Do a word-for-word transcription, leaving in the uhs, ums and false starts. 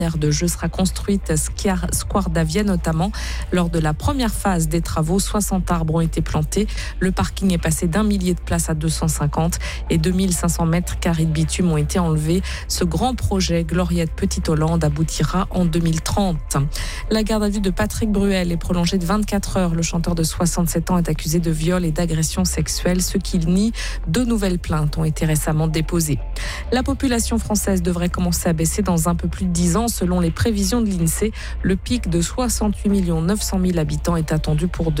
L'aire de jeu sera construite Square d'Avia notamment. Lors de la première phase des travaux, soixante arbres ont été plantés. Le parking est passé d'un millier de places à deux cent cinquante et deux mille cinq cents mètres carrés de bitume ont été enlevés. Ce grand projet Gloriette Petite-Hollande aboutira en deux mille trente. La garde à vue de Patrick Bruel est prolongée de vingt-quatre heures. Le chanteur de soixante-sept ans est accusé de viol et d'agression sexuelle, ce qu'il nie. Deux nouvelles plaintes ont été récemment déposées. La population française devrait commencer à baisser dans un peu plus de dix ans. Selon les prévisions de l'INSEE, le pic de soixante-huit millions neuf cent mille habitants est attendu pour